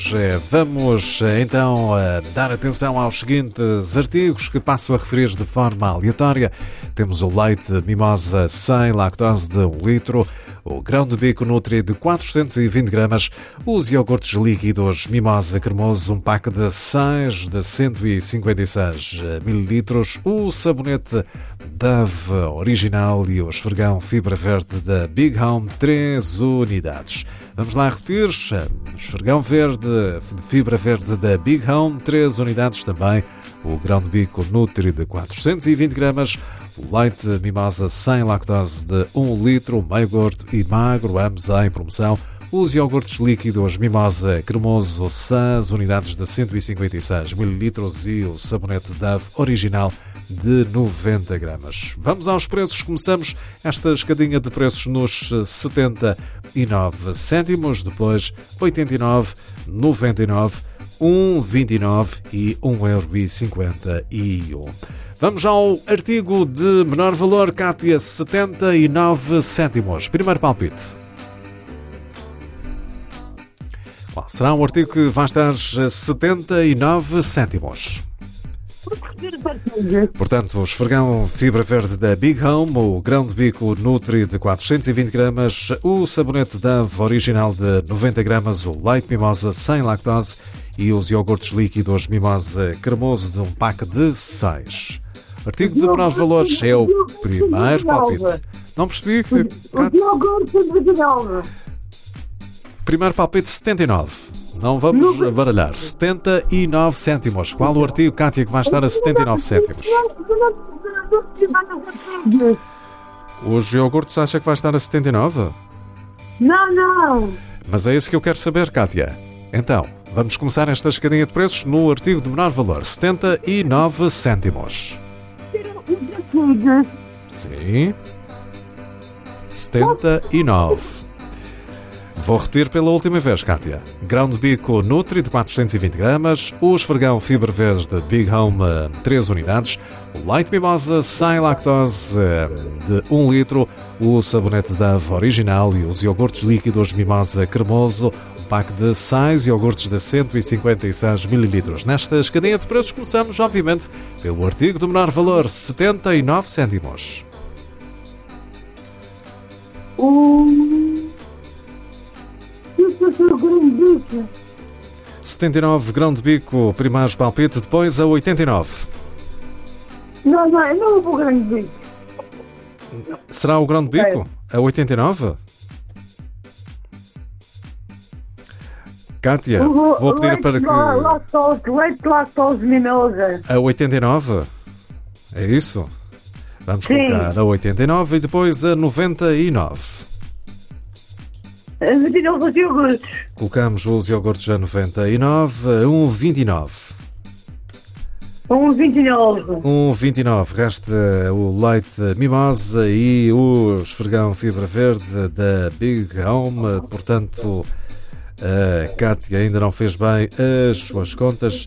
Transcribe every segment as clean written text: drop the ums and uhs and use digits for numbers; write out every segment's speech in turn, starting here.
Vamos então dar atenção aos seguintes artigos que passo a referir de forma aleatória. Temos o leite mimosa sem lactose de 1 litro, o grão de bico Nutri de 420 gramas, os iogurtes líquidos mimosa cremoso, um pack de 6 de 156 mililitros, o sabonete Dove original e o esfregão fibra verde da Big Home, 3 unidades. Vamos lá repetir: esfregão verde de fibra verde da Big Home, 3 unidades também, o grão de bico Nutri de 420 gramas, o leite mimosa sem lactose de 1 litro, meio gordo e magro, ambos em promoção, os iogurtes líquidos mimosa cremoso, 6 unidades de 156 mililitros e o sabonete Dove original de 90 gramas. Vamos aos preços. Começamos esta escadinha de preços nos 79 cêntimos, depois 89, 99, 1,29 e 1,51€. Vamos ao artigo de menor valor, Cátia, 79 cêntimos. Primeiro palpite. Qual será um artigo que vai estar 79 cêntimos? Portanto, o esfregão fibra verde da Big Home, o grão de bico Nutri de 420 gramas, o sabonete Dove original de 90 gramas, o leite mimosa sem lactose e os iogurtes líquidos mimosa cremoso de um pack de 6. Artigo de menores valores é o primeiro palpite. Não percebi. Primeiro palpite, 79. Não vamos baralhar. 79 cêntimos. Qual o artigo, Cátia, que vai estar a 79 cêntimos? Os iogurtes acha que vai estar a 79? Não. Mas é isso que eu quero saber, Cátia. Então, vamos começar esta escadinha de preços no artigo de menor valor. 79 cêntimos. Sim. 79. Vou repetir pela última vez, Cátia. Grão de bico Nutri de 420 gramas, o esfregão fibra verde de Big Home, 3 unidades, o leite mimosa sem lactose de 1 litro, o sabonete Dove original e os iogurtes líquidos mimosa cremoso, um pack de 6 iogurtes de 156 mililitros. Nesta escadinha de preços começamos, obviamente, pelo artigo de menor valor, 79 cêntimos. 79, grão de bico, primeiro palpite, depois a 89. Não vou grão de bico. Será o grão de bico? A 89? Cátia, vou pedir para que... Leite lactose mimosa. A 89? É isso? Vamos Sim. Colocar a 89 e depois a 99. Os iogurtes. Colocamos os iogurtes a 99, a 1,29. 1,29. 1,29. Resta o leite mimosa e o esfregão fibra verde da Big Home. Portanto, a Cátia ainda não fez bem as suas contas.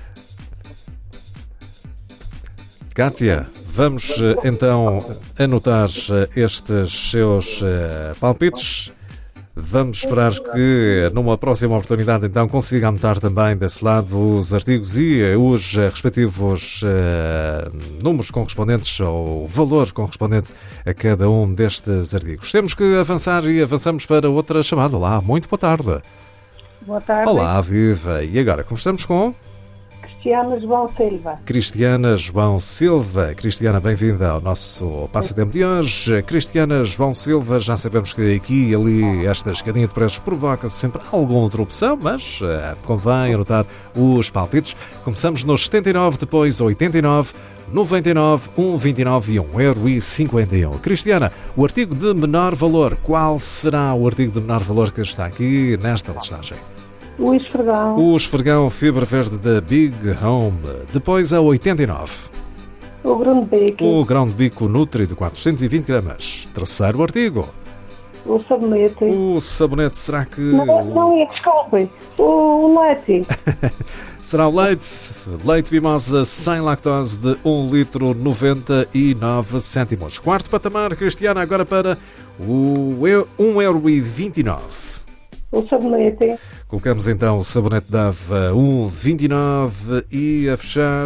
Cátia, vamos então anotar estes seus palpites. Vamos esperar que numa próxima oportunidade então consiga anotar também desse lado os artigos e os respectivos números correspondentes ou valor correspondente a cada um destes artigos. Temos que avançar e avançamos para outra chamada. Olá, muito boa tarde. Boa tarde. Olá, viva. E agora, conversamos com... Cristiana João Silva. Cristiana João Silva. Cristiana, bem-vinda ao nosso passatempo de hoje. Cristiana João Silva, já sabemos que aqui e ali esta escadinha de preços provoca sempre alguma interrupção, mas convém anotar os palpites. Começamos nos 79, depois 89, 99, 1,29 e 1,51€. Cristiana, o artigo de menor valor, qual será o artigo de menor valor que está aqui nesta listagem? O esfregão. O esfregão fibra verde da Big Home. Depois a 89. O grão de bico. O grão de bico Nutri de 420 gramas. Terceiro artigo. O sabonete. O sabonete, será que... Não, desculpe. O leite. Será o leite. Leite mimosa sem lactose de 1 litro, 99 cêntimos. Quarto patamar, Cristiana, agora para o 1,29€. O sabonete. Colocamos então o sabonete Dove a 1,29 e a fechar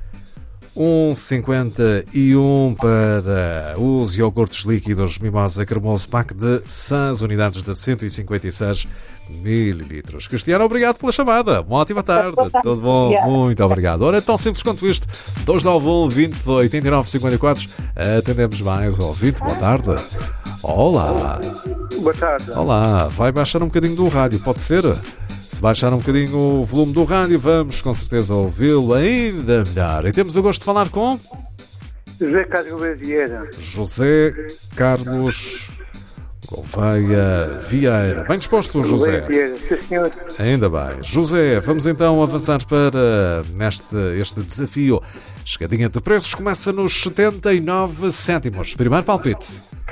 1,51 para os iogurtes líquidos Mimosa Cremoso, pack de 6 unidades de 156 mililitros. Cristiano, obrigado pela chamada. Uma ótima tarde. Tudo bom? Obrigada. Muito obrigado. Ora, é tão simples quanto isto. 291 20 89 54. Atendemos mais ao 20. Boa tarde. Olá. Boa tarde. Olá. Vai baixar um bocadinho do rádio, pode ser? Se baixar um bocadinho o volume do rádio, vamos com certeza ouvi-lo ainda melhor. E temos o gosto de falar com José Carlos Vieira. José Carlos Gouveia Vieira. Bem disposto, José? Vieira, sim, senhor. Ainda bem. José, vamos então avançar para este desafio. Escadinha de preços começa nos 79 cêntimos. Primeiro palpite.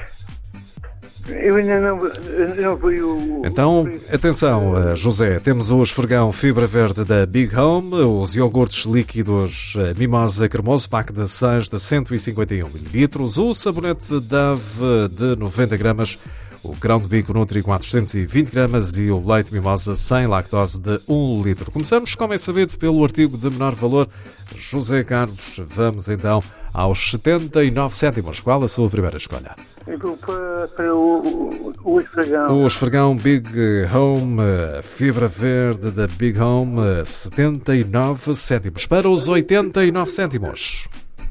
Eu ainda não vi o... Então, atenção, José, temos o esfregão fibra verde da Big Home, os iogurtes líquidos Mimosa Cremoso, pack de 6 de 151 ml, o sabonete Dove de 90 gramas, o grão de bico Nutri 420 gramas e o leite Mimosa sem lactose de 1 litro. Começamos, como é sabido, pelo artigo de menor valor. José Carlos, vamos então aos 79 cêntimos. Qual a sua primeira escolha? Eu vou para o esfregão. O esfregão Big Home, fibra verde da Big Home, 79 cêntimos. Para os 89 cêntimos.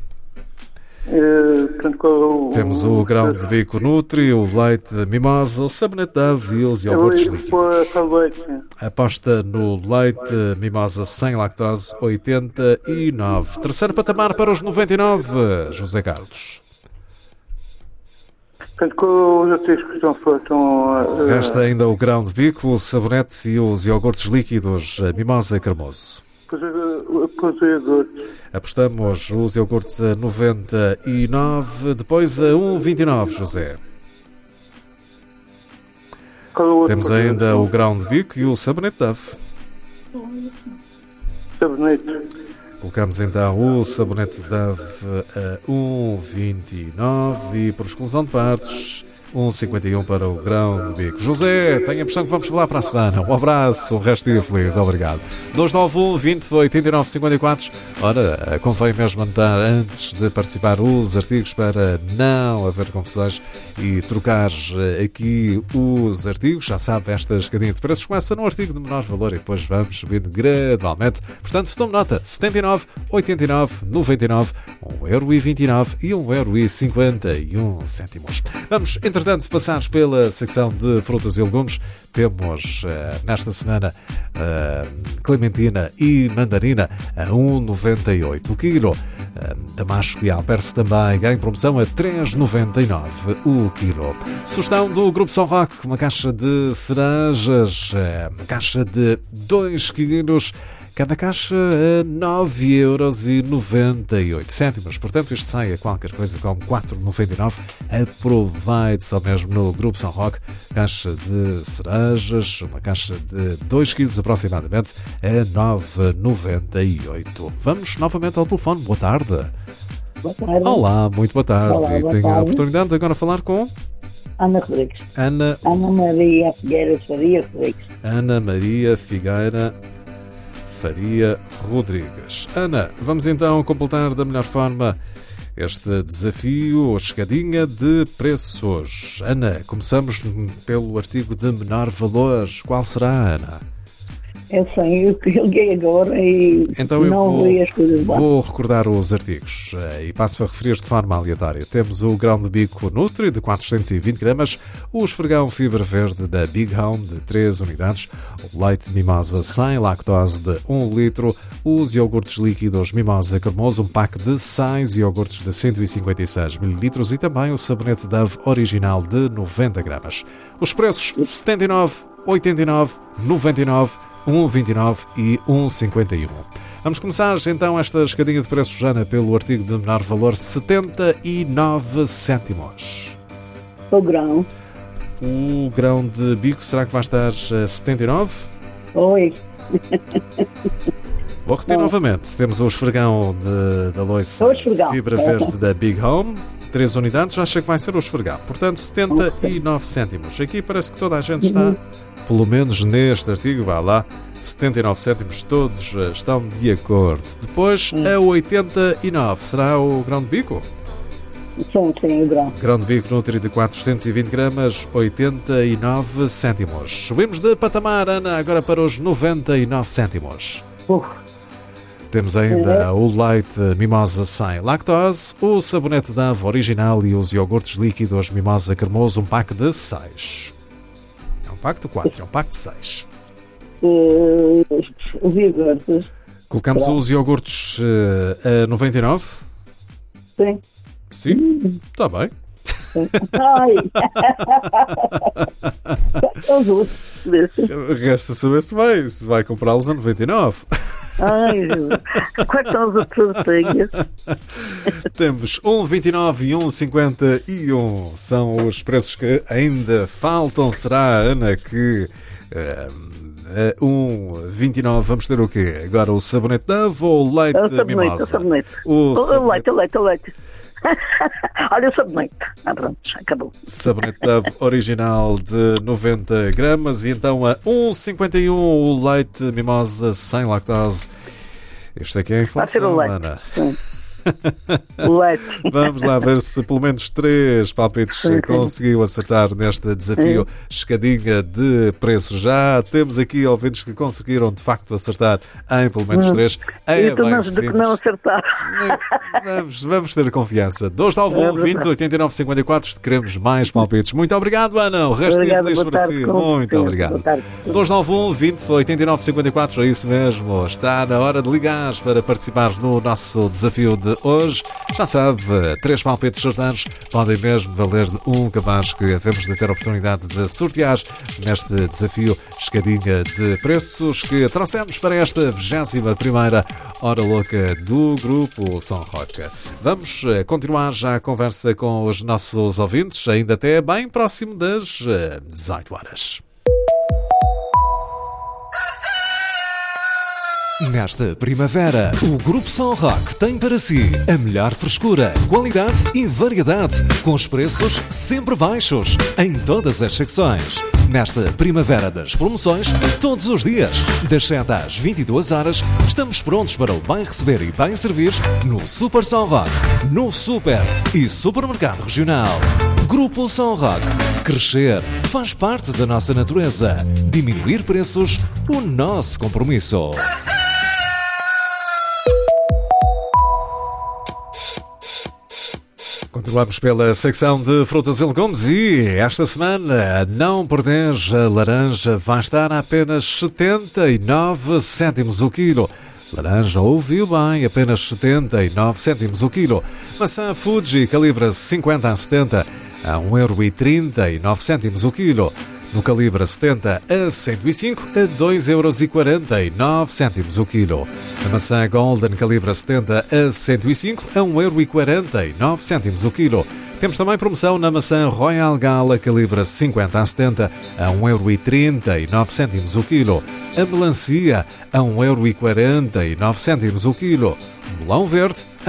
Temos o grão de bico Nutri, o leite Mimosa, o sabonete Dove e os iogurtes líquidos. Aposta no leite Mimosa sem lactose, 89. Terceiro patamar para os 99, José Carlos. Portanto, com os outros que estão... Resta ainda o grão de bico, o sabonete e os iogurtes líquidos Mimosa Cremoso. Pois o iogurte. Apostamos os iogurtes a 99, depois a 1,29, José. Temos ainda o grão de bico e o sabonete Dove. Sabonete. Colocamos então o sabonete Dove a 1,29 e, por exclusão de partes, 1,51 para o grão de bico. José, tenho a impressão que vamos falar para a semana. Um abraço, um resto de dia feliz. Obrigado. 291 20 89 54. Ora, convém mesmo anotar antes de participar os artigos para não haver confusões e trocar aqui os artigos. Já sabe, esta escadinha de preços começa no artigo de menor valor e depois vamos subindo gradualmente. Portanto, tome nota: 79, 89, 99, 1,29€ e 1,51€. Vamos, entretanto, passar pela secção de frutas e legumes. Temos nesta semana clementina e mandarina a 1,98 o quilo. Damasco e alperce também em promoção a 3,99 o quilo. Sugestão do Grupo São Roque, uma caixa de cerejas, uma caixa de 2 quilos. Cada caixa a 9,98€. Portanto, isto sai a qualquer coisa como 4,99€. Aproveite só mesmo no Grupo São Roque. Caixa de cerejas, uma caixa de 2 quilos aproximadamente, a 9,98€. Vamos novamente ao telefone. Boa tarde. Boa tarde. Olá, muito boa tarde. Olá, boa Tenho a tarde. oportunidade de agora falar com Ana Rodrigues. Ana Maria Figueira Faria Rodrigues. Ana Maria Figueira Faria Rodrigues. Ana, vamos então completar da melhor forma este desafio, escadinha de preços. Ana, começamos pelo artigo de menor valor. Qual será, Ana? Eu sei, eu liguei agora e Então eu não vi as coisas bem. vou recordar os artigos e passo a referir de forma aleatória. Temos o grão de bico Nutri de 420 gramas, o esfregão fibra verde da Big Home de 3 unidades, o leite Mimosa sem lactose de 1 litro, os iogurtes líquidos Mimosa Cremoso, um pack de 6 iogurtes de 156 mililitros e também o sabonete Dove original de 90 gramas. Os preços: 79, 89, 99, 1,29 e 1,51. Vamos começar então esta escadinha de preços, Jana, pelo artigo de menor valor, 79 cêntimos. O grão. O grão de bico, será que vai estar a 79? Oi. Vou repetir novamente. Temos o esfregão da loiça O esfregão. fibra verde da Big Home, 3 unidades, acho que vai ser o esfregão. Portanto, 79 cêntimos. Aqui parece que toda a gente está pelo menos neste artigo, vá lá, 79 cêntimos, todos estão de acordo. Depois, a 89, será o grão de bico? Sim, o grão. Grão de bico Nutri de 420 gramas, 89 cêntimos. Subimos de patamar, Ana, agora para os 99 cêntimos. Temos ainda o leite Mimosa sem lactose, o sabonete Dove original e os iogurtes líquidos Mimosa cremoso, um pack de 6. É um pack de 4, é um pack de 6. Os iogurtes. Colocamos os iogurtes a 99? Sim. Sim? Está bem. Ai! Os outros. Resta saber se vai comprá-los a 99. Ai, quais são os outros detalhes? Temos 1,29 e 1,51. São os preços que ainda faltam. Será, Ana, que 1,29 vamos ter o quê? Agora o sabonete Dove ou o leite Mimosa? O sabonete. O leite. Olha o sabonete. Pronto, já acabou. Sabonete Dove original de 90 gramas e então a 1,51 o leite Mimosa sem lactose. Este aqui é a inflação, Ana. O leite. Vamos lá ver se pelo menos 3 palpites conseguiu acertar neste desafio escadinha de preço. Já temos aqui ouvintes que conseguiram de facto acertar em pelo menos 3. E tu não acertar. Vamos ter confiança. 291 20 89 54. Queremos mais palpites. Muito obrigado, Ana. O resto é feliz para si. Muito obrigado. 291 20 89 54. É isso mesmo. Está na hora de ligar para participar no nosso desafio de hoje. Já sabe, 3 palpites certados podem mesmo valer um cabaz que temos de ter a oportunidade de sortear neste desafio escadinha de preços que trouxemos para esta 21ª Hora Louca do Grupo Som Rock. Vamos continuar já a conversa com os nossos ouvintes, ainda até bem próximo das 18 horas. Nesta primavera, o Grupo Som Rock tem para si a melhor frescura, qualidade e variedade, com os preços sempre baixos, em todas as secções. Nesta primavera das promoções, todos os dias, das 7 às 22 horas, estamos prontos para o bem receber e bem servir no Super Som Rock, no Super e Supermercado Regional. Grupo Som Rock. Crescer faz parte da nossa natureza. Diminuir preços, o nosso compromisso. Continuamos pela secção de frutas e legumes e esta semana não perdes a laranja, vai estar a apenas 79 cêntimos o quilo. Laranja, ouviu bem, apenas 79 cêntimos o quilo. Maçã Fuji, calibre 50 a 70, a 1,39 € o quilo. No calibre 70 a 105, a 2,49 € o quilo. A maçã Golden, calibre 70 a 105, a 1,49 € o quilo. Temos também promoção na maçã Royal Gala, calibre 50 a 70, a 1,39 € o quilo. A melancia, a 1,49 € o quilo. Melão verde, a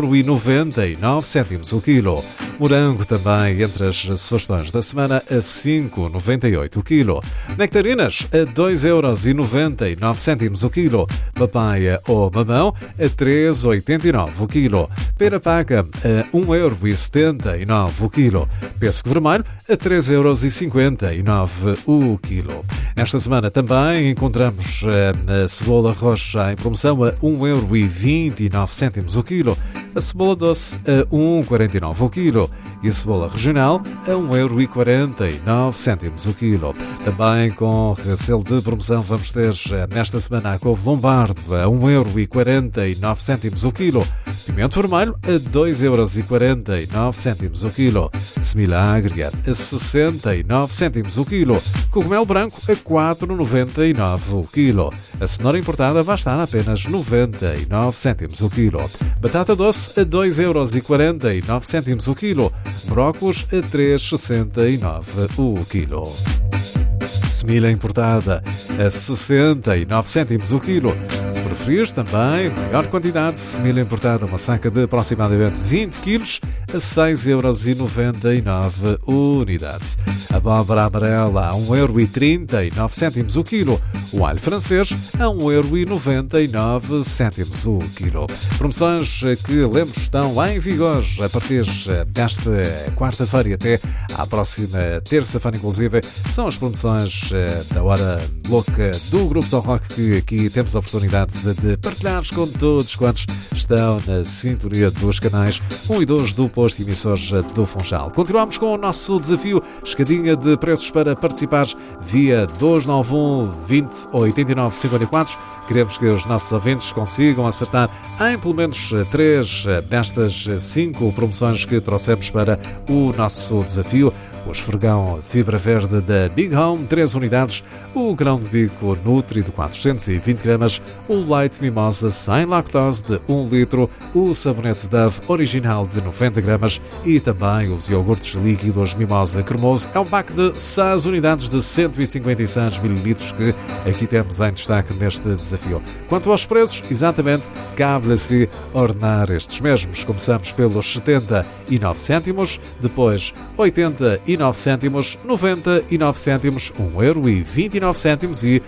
1,99 € o quilo. Morango também entre as sugestões da semana a 5,98 € o quilo. Nectarinas a 2,99 € o quilo. Papaya ou mamão a 3,89 € o quilo. Pera paca a 1,79 € o quilo. Pêssego vermelho a 3,59 € o quilo. Esta semana também encontramos a cebola roxa em promoção a 1,29 € o quilo. A cebola doce a 1,49 € o quilo. E a cebola regional a 1,49 € o quilo. Também com selo de promoção vamos ter nesta semana a couve lombardo a 1,49 € o quilo. Pimento vermelho a 2,49 € o quilo. Semilha agria a 69 cêntimos o quilo. Cogumelo branco a 4,99 € o quilo. A cenoura importada vai estar a apenas 99 cêntimos o quilo. Batata doce a 2,49 € o quilo. Brócolos a 3,69 € o quilo. Semilha importada a 69 cêntimos o quilo. Se preferires também, maior quantidade, semilha importada, uma saca de aproximadamente 20 quilos, a 6,99 € unidade. abóbora amarela a 1,39€ o quilo. O alho francês a 1,99€ o quilo. Promoções que, lembro, estão lá em vigor a partir desta quarta-feira e até à próxima terça-feira, inclusive. São as promoções da Hora Louca do Grupo São Roque que aqui temos a oportunidade de partilhar com todos quantos estão na sintonia dos canais 1 e 2 do posto emissores do Funchal. Continuamos com o nosso desafio, escadinha de preços para participar via 291 20 89 54. Queremos que os nossos ouvintes consigam acertar em pelo menos 3 destas 5 promoções que trouxemos para o nosso desafio. O esfregão fibra verde da Big Home, 3 unidades, o grão de bico Nutri de 420 gramas, o leite mimosa sem lactose de 1 litro, o sabonete Dove original de 90 gramas e também os iogurtes líquidos mimosa cremoso. É um pack de 6 unidades de 156 ml que aqui temos em destaque neste desafio. Quanto aos preços, exatamente, cabe-lhe a si ordenar estes mesmos. Começamos pelos 79 cêntimos, depois 89 cêntimos, 99 cêntimos, 1,29€ e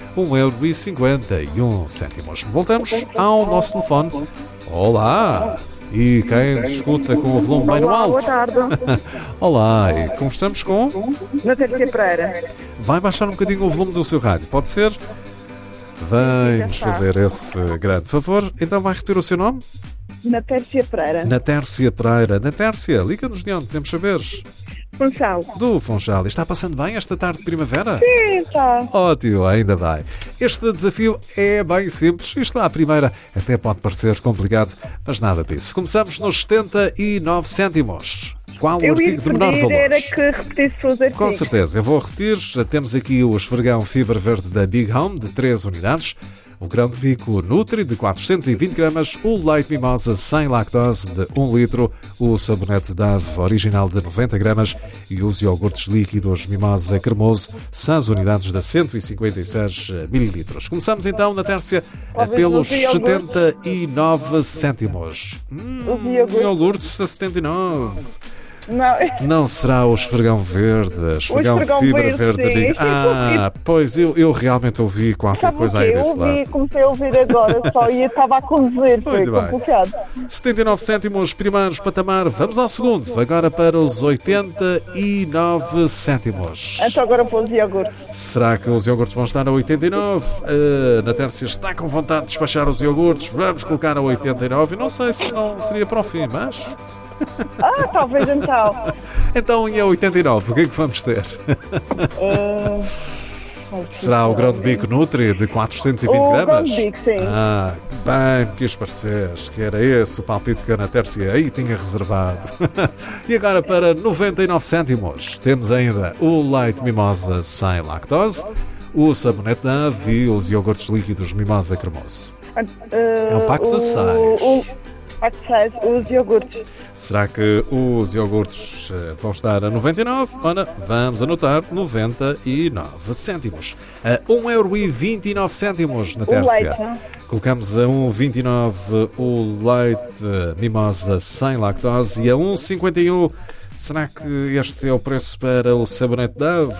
1,51€. Voltamos ao nosso telefone. Olá! E quem nos escuta com o volume bem no alto? Boa tarde. Olá, e conversamos com... Natércia Pereira. Vai baixar um bocadinho o volume do seu rádio, pode ser? Vem-nos fazer esse grande favor. Então vai repetir o seu nome? Natércia Pereira. Natércia Pereira. Natércia, liga-nos de onde, podemos saber? Funchal. Do Funchal. Está passando bem esta tarde de primavera? Sim, está. Ótimo, ainda bem. Este desafio é bem simples. Isto à primeira até pode parecer complicado, mas nada disso. Começamos nos 79 cêntimos. Qual o artigo de menor valor? Era que repetisse os artigos. Com certeza, eu vou repetir. Já temos aqui o esfregão fibra verde da Big Home, de 3 unidades. O grão de bico Nutri, de 420 gramas. O leite mimosa sem lactose, de 1 litro. O sabonete Dove original, de 90 gramas. E os iogurtes líquidos mimosa cremoso, 6 unidades de 156 ml. Começamos então, Natércia, pelos 79 cêntimos. Iogurtes a 79. Não será o esfregão verde, esfregão fibra verde. Sim. Pois eu realmente ouvi qualquer coisa aí desse lado. Comecei a ouvir agora só e estava a conduzir, foi complicado. 79 cêntimos, primeiros patamar. Vamos ao segundo, agora para os 89 cêntimos. Então agora pôs iogurtes. Será que os iogurtes vão estar a 89? A Natércia está com vontade de despachar os iogurtes. Vamos colocar a 89. Não sei se não seria para o fim, mas... talvez então. Então em 89, o que é que vamos ter? Será o grão de bico Nutri de 420 gramas? O grão de bico, sim. Bem, me quis parecer que era esse o palpite que a Natércia aí tinha reservado. E agora para 99 cêntimos, temos ainda o leite mimosa sem lactose, o sabonete Dove e os iogurtes líquidos mimosa cremoso. É um pack de 6. Os iogurtes. Será que os iogurtes vão estar a 99? Ora, vamos anotar 99 cêntimos. A 1,29€ na Natércia. Colocamos a 1,29€ o leite mimosa sem lactose e a 1,51€. Será que este é o preço para o sabonete Dove?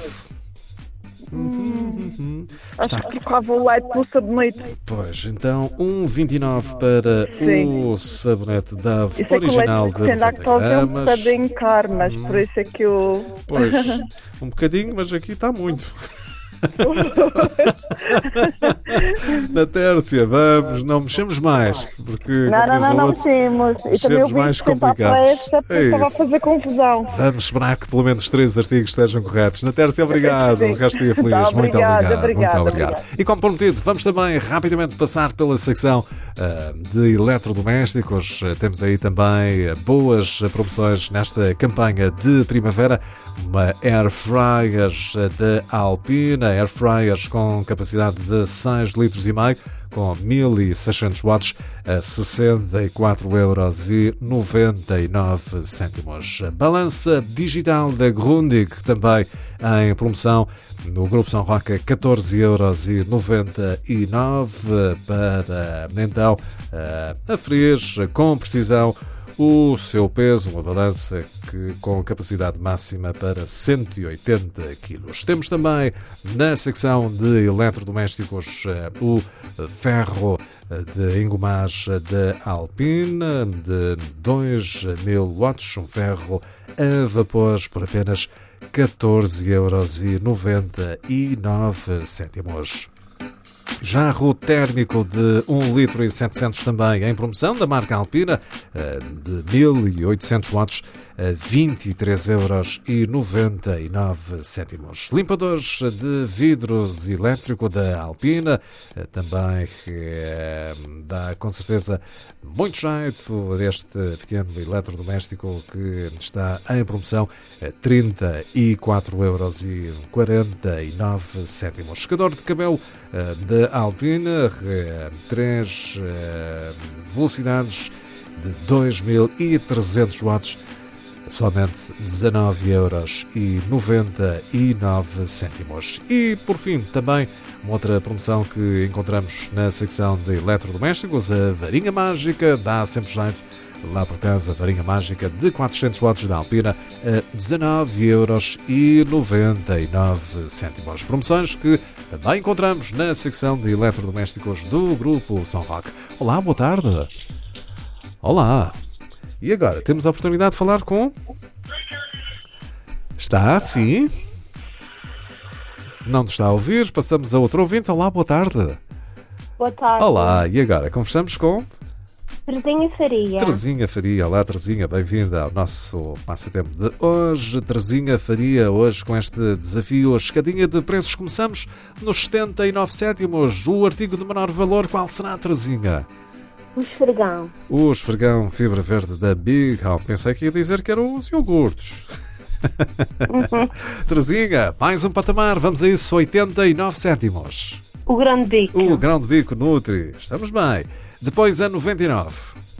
Acho que trocava o leite pelo sabonete. Pois, então 1,29€ para o sabonete Dove original de 90 gramas. É um bocadinho caro, mas por isso é que eu... Pois, um bocadinho, mas aqui está muito. Natércia, vamos, não mexemos mais, porque não mexemos. E também o mais complicados. Estava a fazer confusão. Vamos esperar que pelo menos 3 artigos estejam corretos. Natércia, obrigado. O resto dia feliz. Tá, muito obrigado. Obrigado. Muito obrigado. E como prometido, vamos também rapidamente passar pela secção de eletrodomésticos. Temos aí também boas promoções nesta campanha de primavera. Uma Air Fryer da Alpina, Air Fryers com capacidade de 6,5 litros, com 1600 watts, a 64,99€. Balança digital da Grundig, também em promoção no Grupo São Roque, 14,99€ para então aferir com precisão o seu peso, uma balança com capacidade máxima para 180 kg. Temos também na secção de eletrodomésticos o ferro de engomagem da Alpine de 2000 watts, um ferro a vapor por apenas 14,99 €. Jarro térmico de 1 litro e 700 também em promoção da marca Alpina de 1800 watts a 23,99 €. Limpadores de vidros elétrico da Alpina também dá com certeza muito jeito deste pequeno eletrodoméstico que está em promoção a 34,49 €. Secador de cabelo da Alpina, 3 velocidades de 2300 watts, somente 19,99 €. E, por fim, também uma outra promoção que encontramos na secção de eletrodomésticos, a varinha mágica, dá sempre jeito lá por casa, a varinha mágica de 400 watts da Alpina a 19,99 €. Promoções que também encontramos na secção de eletrodomésticos do Grupo São Roque. Olá, boa tarde. Olá. E agora, temos a oportunidade de falar com... Está, sim? Não nos está a ouvir, passamos a outro ouvinte. Olá, boa tarde. Boa tarde. Olá, e agora, conversamos com... Terezinha Faria. Terezinha Faria. Olá, Terezinha, bem-vinda ao nosso passatempo de hoje. Terezinha Faria, hoje com este desafio, a escadinha de preços. Começamos nos 79 cêntimos. O artigo de menor valor, qual será, Terezinha? O esfregão. O esfregão fibra verde da Big Home. Pensei que ia dizer que eram os iogurtes. Terezinha, mais um patamar. Vamos a isso, 89 cêntimos. O grande bico. O grão de bico Nutri. Estamos bem. Depois a 99.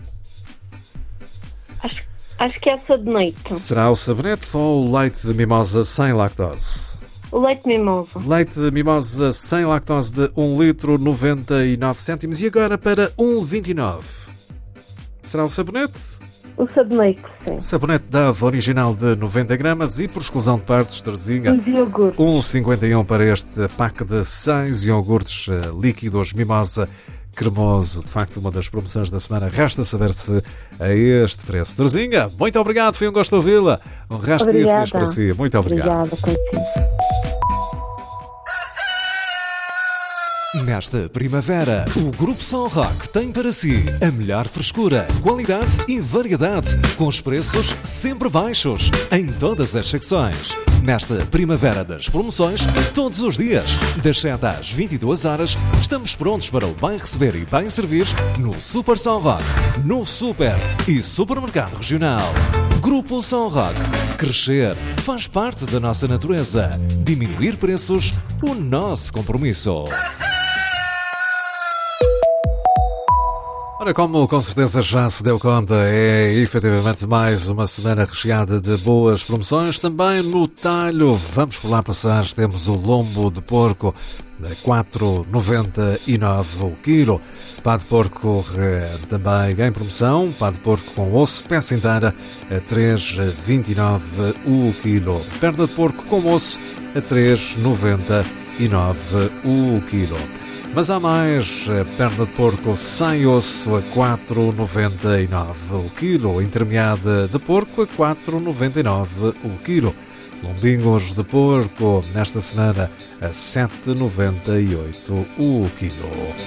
Acho que é essa de noite. Será o sabonete ou o leite de mimosa sem lactose? O leite mimoso. Leite de mimosa sem lactose de 1 litro, 99 cêntimos. E agora para 1,29. Será o sabonete? O sabonete, sim. Sabonete Dove original de 90 gramas e por exclusão de partes, Terezinha. Os iogurtes. 1,51 para este pack de 6 iogurtes líquidos mimosa cremoso. De facto, uma das promoções da semana. Resta saber se a este preço. Terezinha, muito obrigado. Foi um gosto de ouvi-la. Um resto de dia feliz para si. Muito obrigado. Obrigada, com licença. Nesta primavera, o Grupo São Roque tem para si a melhor frescura, qualidade e variedade, com os preços sempre baixos, em todas as secções. Nesta primavera das promoções, todos os dias, das 7 às 22 horas, estamos prontos para o bem receber e bem servir no Super São Roque, no Super e Supermercado Regional. Grupo São Roque. Crescer faz parte da nossa natureza. Diminuir preços, o nosso compromisso. Ora, como com certeza já se deu conta, é efetivamente mais uma semana recheada de boas promoções. Também no talho, vamos por lá passar, temos o lombo de porco a 4,99 o quilo. Pá de porco também em promoção, pá de porco com osso, peça inteira a 3,29 o quilo. Perna de porco com osso a 3,99 o quilo. Mas há mais, perna de porco sem osso a 4,99 o quilo, intermeada de porco a 4,99 o quilo, lombinhos de porco nesta semana a 7,98 o quilo.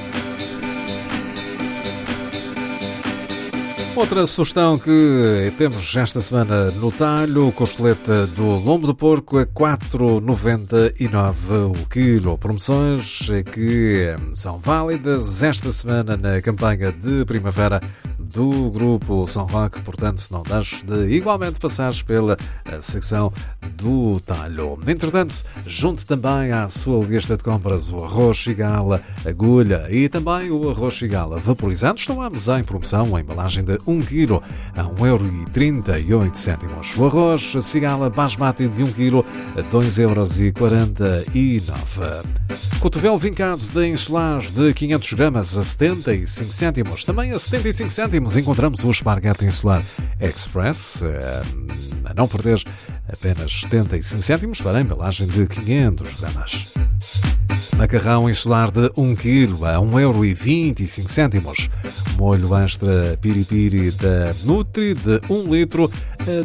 Outra sugestão que temos esta semana no talho, costeleta do lombo de porco a 4,99 o quilo. Promoções que são válidas esta semana na campanha de primavera do Grupo São Roque, portanto não deixes de igualmente passares pela secção do talho. Entretanto, junte também à sua lista de compras o arroz Chigala agulha e também o arroz Chigala vaporizado. Estão ambos em promoção, a embalagem de 1 kg a 1,38 €. O arroz Chigala basmati de 1 kg a 2,49 €. Cotovelo vincado de ensilagem de 500 gramas a 75 cêntimos, também a 75 cêntimos. cêntimos encontramos o esparguete insular Express, a não perder apenas 75 cêntimos para a embalagem de 500 gramas. Macarrão insular de 1 kg a 1,25€. Molho extra piripiri da Nutri de 1 litro a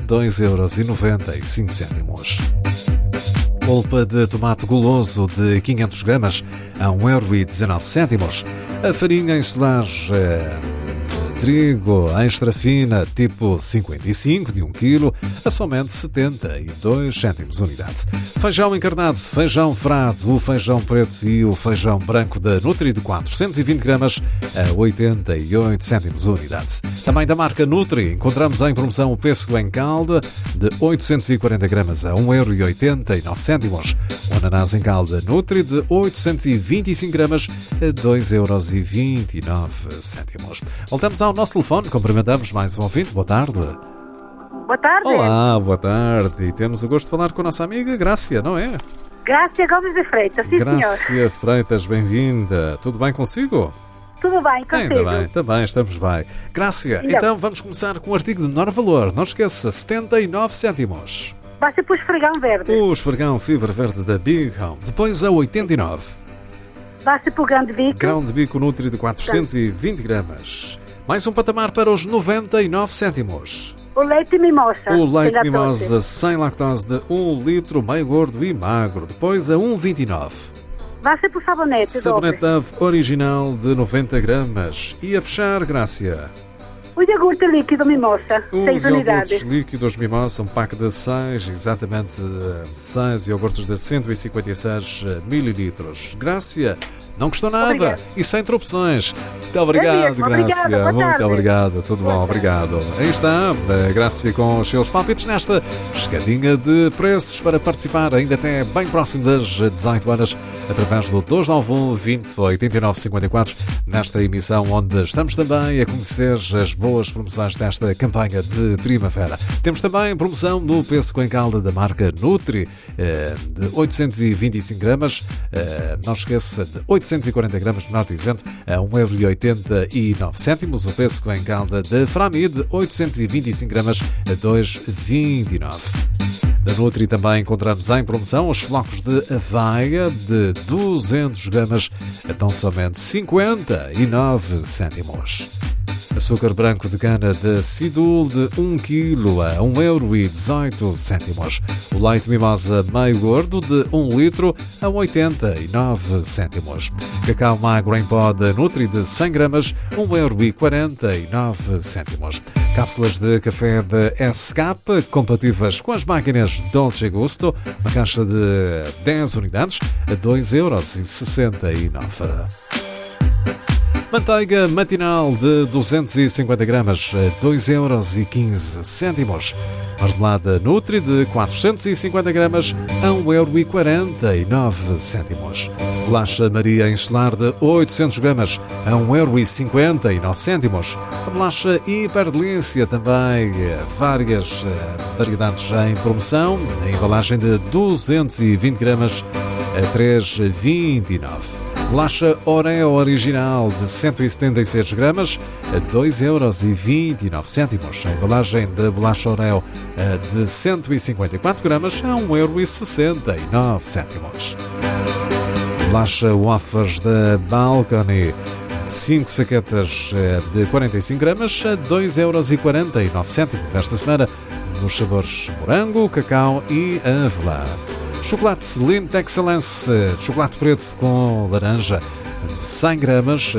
2,95€. Polpa de tomate goloso de 500 gramas a 1,19€. A farinha insular trigo extra fina tipo 55 de 1 kg a somente 72 cêntimos unidade. Feijão encarnado, feijão frado, o feijão preto e o feijão branco da Nutri de 420 gramas a 88 cêntimos unidade. Também da marca Nutri encontramos em promoção o pêssego em calda de 840 gramas a 1,89€. O ananás em calda Nutri de 825 gramas a 2,29€. Voltamos ao nosso telefone, cumprimentamos mais um ouvinte. Boa tarde. Boa tarde. Olá, boa tarde. E temos o gosto de falar com a nossa amiga Grácia, não é? Grácia Gomes de Freitas, sim, senhor. Grácia Freitas, bem-vinda. Tudo bem consigo? Tudo bem, consigo. Ainda bem, também estamos bem. Grácia, então vamos começar com um artigo de menor valor. Não esqueça, 79 cêntimos. Vai ser para o esfregão verde. O esfregão fibra verde da Big Home. Depois a 89. Vai ser para o grão de bico. Grão de bico Nutri de 420 gramas. Mais um patamar para os 99 cêntimos. O leite mimosa. O leite mimosa sem lactose de 1 litro, meio gordo e magro. Depois a 1,29. Vai ser para o sabonete. Sabonete Dove original de 90 gramas. E a fechar, Grácia? O iogurte líquido mimosa, 6 unidades. Os líquidos mimosa, um pack de 6, exatamente 6 iogurtes de 156 mililitros. Grácia, não custou nada. Obrigado. E sem interrupções. Muito obrigado, Grácia. Obrigada, Muito obrigado. Tudo bom, obrigado. Aí está a Grácia com os seus palpites nesta escadinha de preços para participar ainda até bem próximo das 18 horas através do 291 20 89 54 nesta emissão onde estamos também a conhecer as boas promoções desta campanha de primavera. Temos também promoção no pêssego em calda da marca Nutri de 825 gramas. Não esqueça, de 840 gramas de norte isento a 1,89€. O pêssego em calda da Frami de 825 gramas a 2,29€. Da Nutri também encontramos em promoção os flocos de aveia de 200 gramas a tão somente 59 cêntimos. Açúcar branco de cana da Sidul de 1 kg a 1,18€. O leite mimosa meio gordo de 1 litro a 89 cêntimos. Cacau magro em pó da Nutri de 100 gramas, 1,49€. Cápsulas de café da SK compatíveis com as máquinas Dolce Gusto, uma caixa de 10 unidades a 2,69€. Manteiga matinal de 250 gramas a 2,15€. Marmelada Nutri de 450 gramas a 1,49€. Bolacha Maria insular de 800 gramas a 1,59€. A bolacha Hiperdelícia também, várias variedades em promoção. A embalagem de 220 gramas a 3,29€. Bolacha Oreo original de 176 gramas a 2,29€. A embalagem da bolacha Oreo de 154 gramas a 1,69€. Bolacha Wafers da Balcony de 5 saquetas de 45 gramas a 2,49€. Esta semana nos sabores morango, cacau e avelã. Chocolate Lindt Excellence, chocolate preto com laranja, de 100 gramas,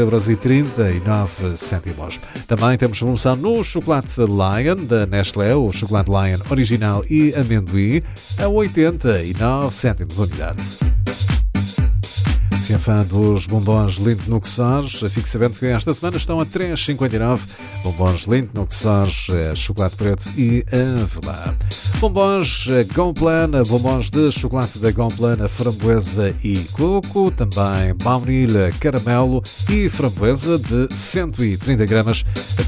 3,39€. Também temos promoção no chocolate Lion da Nestlé, o chocolate Lion original e amendoim, a 89 cêntimos unidade. Se é fã dos bombons Lindt Nuxors, fique sabendo que esta semana estão a 3,59€. Bombons Lindt Nuxors, chocolate preto e avelã. Bombons Gomplan, bombons de chocolate da Gomplan, framboesa e coco. Também baunilha, caramelo e framboesa de 130 gramas a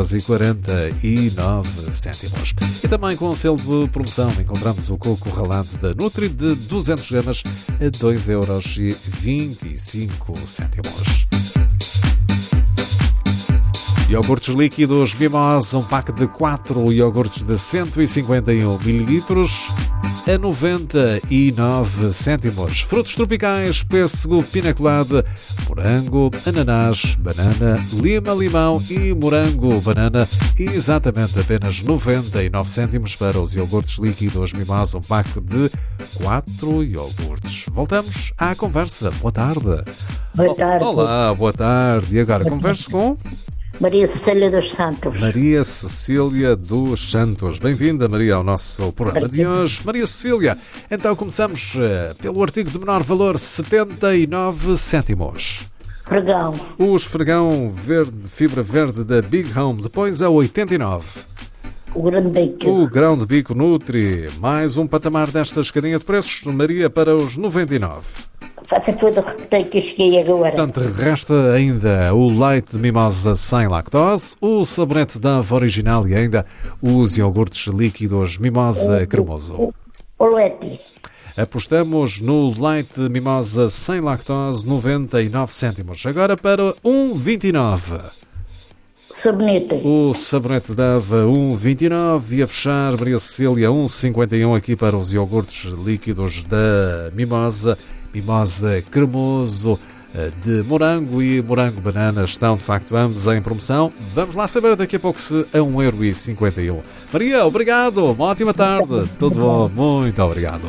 3,49€. E também com o selo de promoção encontramos o coco ralado da Nutri de 200 gramas a 2,25€. Iogurtes líquidos Mimosa, um pack de 4 iogurtes de 151 ml a 99 cêntimos. Frutos tropicais, pêssego, pina colada, morango, ananás, banana, lima, limão e morango, banana, exatamente apenas 99 cêntimos para os iogurtes líquidos Mimosa, um pack de 4 iogurtes. Voltamos à conversa. Boa tarde. Boa tarde. Olá, boa tarde. E agora converso com Maria Cecília dos Santos. Maria Cecília dos Santos. Bem-vinda, Maria, ao nosso programa de hoje. Maria Cecília, então começamos pelo artigo de menor valor, 79 cêntimos. Fregão. O esfregão verde, fibra verde da Big Home, depois a 89. O grande bico. O grão de bico Nutri, mais um patamar desta escadinha de preços, Maria, para os 99. Faça tudo que eu cheguei agora. Portanto, resta ainda o leite de mimosa sem lactose, o sabonete Dove original e ainda os iogurtes líquidos Mimosa cremoso. O leite. Apostamos no leite de mimosa sem lactose, 99 cêntimos. Agora para 1,29. Sabonete. O sabonete Dove 1,29 e a fechar, Maria Cecília, 1,51 aqui para os iogurtes líquidos da Mimosa. Mimosa cremoso de morango e morango banana estão de facto ambos em promoção. Vamos lá saber daqui a pouco se a 1,51€. Maria, obrigado, uma ótima tarde. Tudo bom, muito obrigado.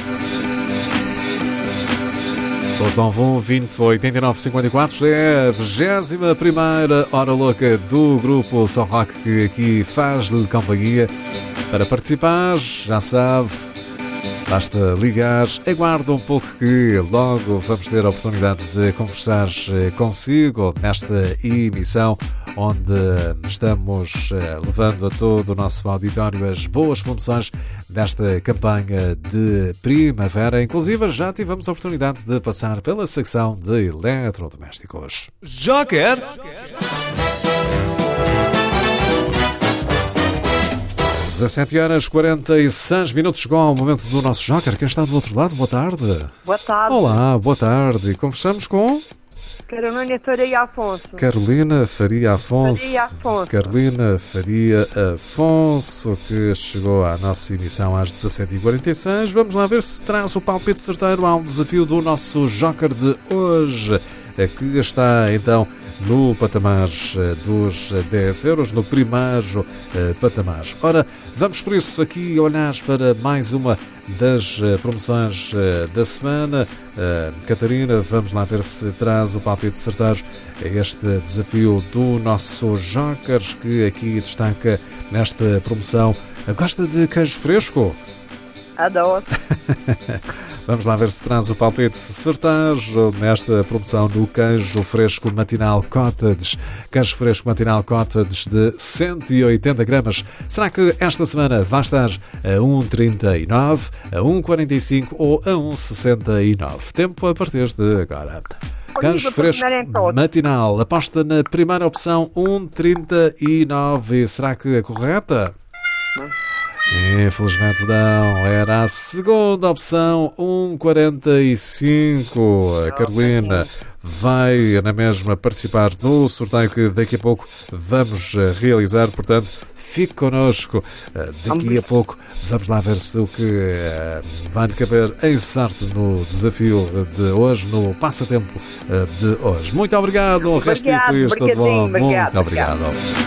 291 20 89 54 é a 21ª Hora Louca do Grupo São Roque, que aqui faz-lhe companhia. Para participar, já sabe, basta ligar, aguarda um pouco que logo vamos ter a oportunidade de conversar consigo nesta emissão onde estamos levando a todo o nosso auditório as boas promoções desta campanha de primavera. Inclusive já tivemos a oportunidade de passar pela secção de eletrodomésticos. Joker! 17h46, chegou ao momento do nosso Joker. Quem está do outro lado? Boa tarde. Boa tarde. Olá, boa tarde. Conversamos com Carolina Faria Afonso. Carolina Faria Afonso. Carolina Faria Afonso, que chegou à nossa emissão às 17h46. Vamos lá ver se traz o palpite certeiro ao desafio do nosso Joker de hoje, que está então no patamar dos 10€, no primeiro patamar. Ora, vamos por isso aqui olhar para mais uma das promoções da semana. Catarina, vamos lá ver se traz o palpite certeiro a este desafio do nosso Joker, que aqui destaca nesta promoção. Gosta de queijo fresco? Adoro. Vamos lá ver se traz o palpite certeiro nesta promoção do queijo fresco matinal Cottage. Queijo fresco matinal Cottage de 180 gramas. Será que esta semana vai estar a 1,39, a 1,45 ou a 1,69? Tempo a partir de agora. Queijo fresco matinal. Aposta na primeira opção, 1,39. Será que é correta? Infelizmente não, era a segunda opção, 1,45. A Carolina vai na mesma participar no sorteio que daqui a pouco vamos realizar, portanto fique connosco. Daqui a pouco vamos lá ver se o que vai caber em sorte no desafio de hoje, no passatempo de hoje. Muito obrigado, o resto foi tudo bom. Muito obrigado.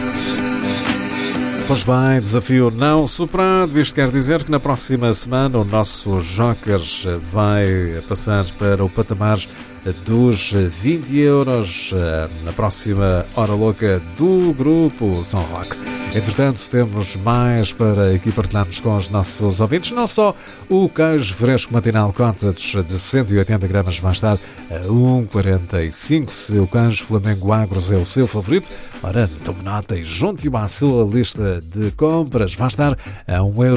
Pois bem, desafio não superado. Isto quer dizer que na próxima semana o nosso Joker vai passar para o patamar dos 20€, na próxima Hora Louca do Grupo São Roque. Entretanto, temos mais para aqui partilharmos com os nossos ouvintes. Não só o queijo fresco matinal Cottage de 180 gramas vai estar a 1,45. Se o queijo Flamengo Agros é o seu favorito, ora, tome nota e junte-o à sua lista de compras. Vai estar a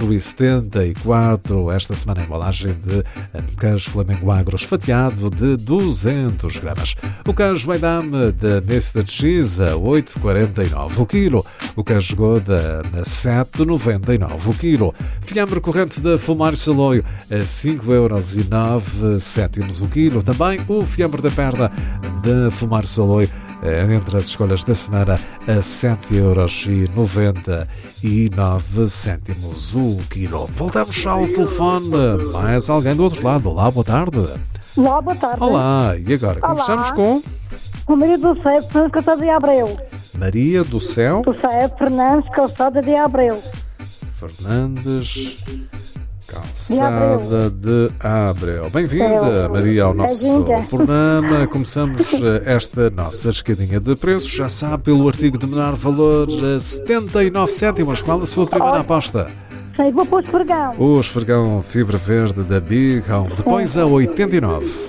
1,74€ esta semana a embalagem de queijo Flamengo Agros fatiado de 200 gramas. O queijo Weidam da Mr. Cheese a 8,49 o quilo. O queijo Gouda a 7,99 o quilo. Fiambre corrente da Fulmário Saloio a 5,09€ o quilo. Também o fiambre da perna da Fulmário Saloio entre as escolhas da semana a 7,99€ o quilo. Voltamos ao telefone. Mais alguém do outro lado. Olá, boa tarde. Olá, boa tarde. Olá, e agora? Conversamos com O Maria do Céu, Fernandes Calçada de Abreu. Maria do Céu Do Céu, Fernandes Calçada de Abreu. Fernandes Calçada de Abreu. Bem-vinda, Maria, ao nosso programa. Começamos esta nossa escadinha de preços. Já sabe, pelo artigo de menor valor, 79 cêntimos. Qual a sua primeira aposta? Sei, vou para o esfregão. O esfregão fibra verde da Big Home. Depois a 89.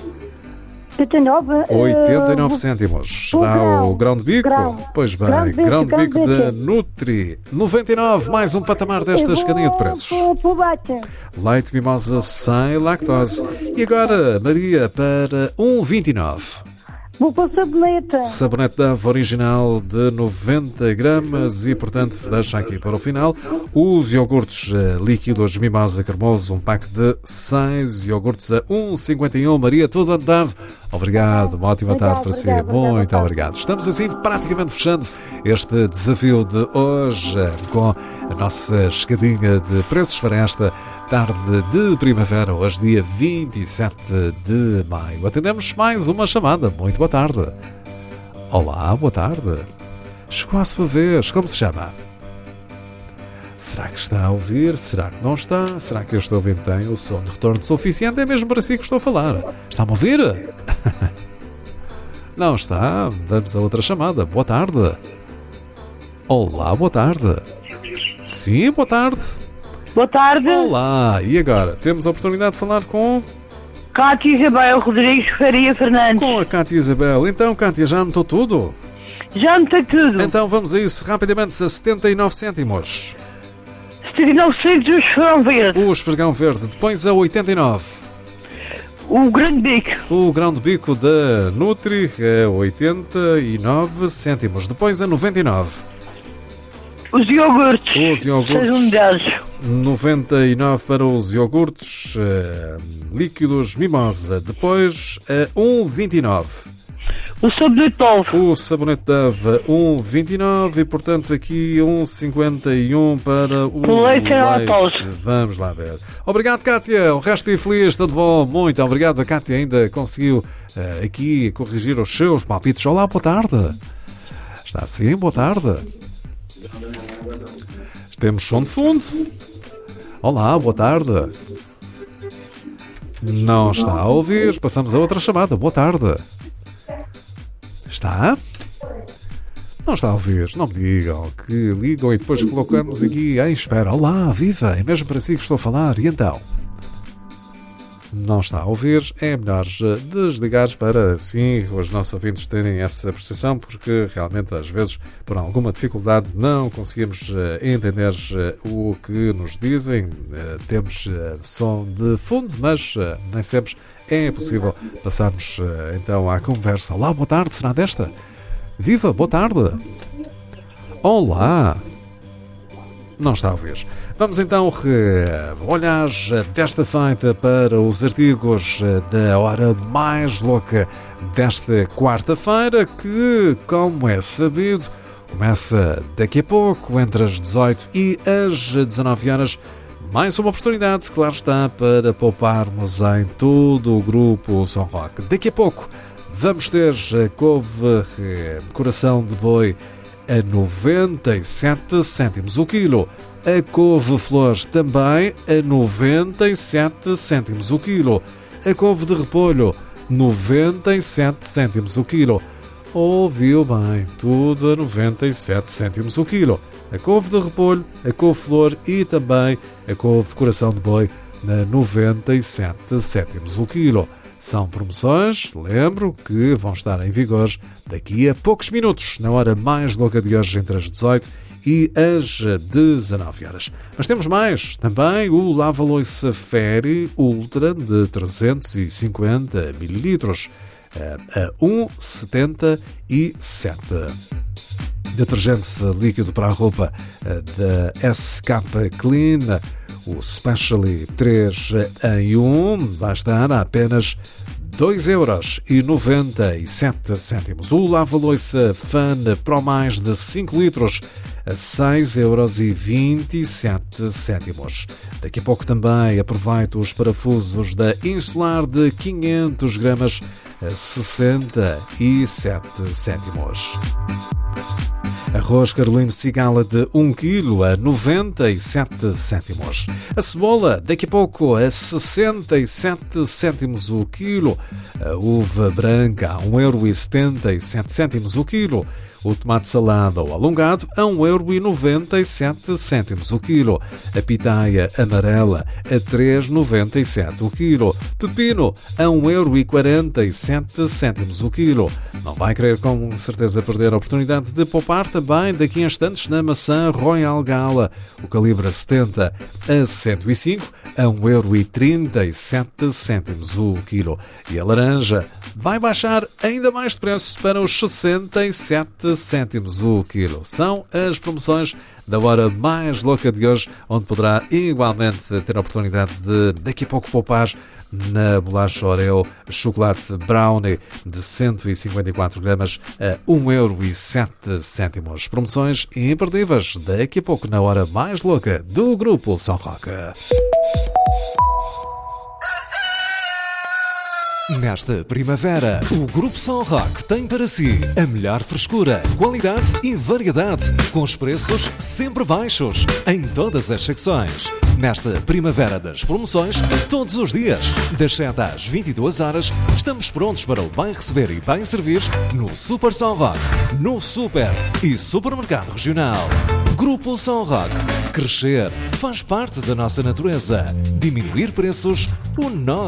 89 cêntimos. Será o grão de bico? Pois bem, grão de bico da Nutri. 99, mais um patamar desta escadinha de preços. Leite mimosa sem lactose. E agora, Maria, para 1,29. Vou para o sabonete. Sabonete Dove original de 90 gramas e, portanto, deixa aqui para o final os iogurtes líquidos mimosa cremoso, um pack de 6 iogurtes a 1,51. Maria, tudo andado. Obrigado, uma ótima tarde para si. Muito obrigado. Estamos assim praticamente fechando este desafio de hoje com a nossa escadinha de preços para esta tarde de primavera, hoje dia 27 de maio. Atendemos mais uma chamada. Muito boa tarde. Olá, boa tarde. Chegou à sua vez. Como se chama? Será que está a ouvir? Será que não está? Será que eu estou a ouvir? Tem o som de retorno suficiente? É mesmo para si que estou a falar. Está-me a ouvir? Não está? Damos a outra chamada. Boa tarde. Olá, boa tarde. Sim, boa tarde. Boa tarde. Olá, e agora? Temos a oportunidade de falar com... Cátia Isabel Rodrigues Faria Fernandes. Com a Cátia Isabel. Então, Cátia, já anotou tudo? Já anotei tudo. Então vamos a isso, rapidamente, a 79 cêntimos. 79 cêntimos o esfregão verde. O esfregão verde. Depois a 89. O grande bico. O grão de bico da Nutri a 89 cêntimos. Depois a 99. Os iogurtes. Os iogurtes. 99 para os iogurtes líquidos mimosa. Depois a 1,29. O sabonete Dove. O sabonete Dove 1,29 e, portanto, aqui 1,51 para o leite. Vamos lá ver. Obrigado, Cátia. O resto é feliz, tudo bom. Muito obrigado. A Cátia ainda conseguiu aqui corrigir os seus palpites. Olá, boa tarde. Está assim, boa tarde. Temos som de fundo. Olá, boa tarde. Não está a ouvir. Passamos a outra chamada. Boa tarde. Está? Não está a ouvir. Não me digam que ligam e depois colocamos aqui em espera. Olá, viva. É mesmo para si que estou a falar. E então? Não está a ouvir. É melhor desligar para assim os nossos ouvintes terem essa percepção, porque realmente às vezes por alguma dificuldade não conseguimos entender o que nos dizem. Temos som de fundo, mas nem sempre é possível passarmos então à conversa. Olá, boa tarde. Será desta? Viva, boa tarde. Olá. Não está a ouvir. Vamos então olhar desta feita para os artigos da hora mais louca desta quarta-feira, que, como é sabido, começa daqui a pouco, entre as 18 e as 19 horas. Mais uma oportunidade, claro está, para pouparmos em todo o grupo Som Rock. Daqui a pouco vamos ter couve coração de boi a 97 cêntimos o quilo. A couve-flores também a 97 cêntimos o quilo. A couve de repolho, 97 cêntimos o quilo. Ouviu bem, tudo a 97 cêntimos o quilo. A couve de repolho, a couve-flor e também a couve coração de boi a 97 cêntimos o quilo. São promoções, lembro, que vão estar em vigor daqui a poucos minutos, na hora mais louca de hoje, entre as 18 e as 19 horas. Mas temos mais, também o lava-loiça Fairy Ultra de 350 ml a 1,77. Detergente líquido para a roupa da SK Clean, o Specially 3 em 1, vai estar a apenas 2,97€. O lava-loiça Fan Pro Mais de 5 litros a 6,27€. Daqui a pouco também aproveito os parafusos da Insular de 500 gramas a 67€. Arroz carolino cigala de 1 kg a 97€. A cebola, daqui a pouco, a 67€ o quilo. A uva branca a 1,77€ o quilo. O tomate salado ou alongado a 1,97€ o quilo. A pitaia amarela a 3,97€ o quilo. Pepino a 1,47€ o quilo. Não vai querer com certeza perder a oportunidade de poupar também daqui a instantes na maçã Royal Gala. O calibre 70 a 105 a 1,37€ o quilo. E a laranja vai baixar ainda mais de preço para os 67€ o quilo. São as promoções da hora mais louca de hoje, onde poderá igualmente ter a oportunidade de daqui a pouco poupar na bolacha Oreo chocolate brownie de 154 gramas a 1,07€. Promoções imperdíveis daqui a pouco na hora mais louca do Grupo São Roque. Nesta primavera, o Grupo São Roque tem para si a melhor frescura, qualidade e variedade, com os preços sempre baixos, em todas as secções. Nesta primavera das promoções, todos os dias, das 7 às 22 horas, estamos prontos para o bem receber e bem servir no Super São Roque, no Super e Supermercado Regional. Grupo São Roque. Crescer faz parte da nossa natureza. Diminuir preços, o nosso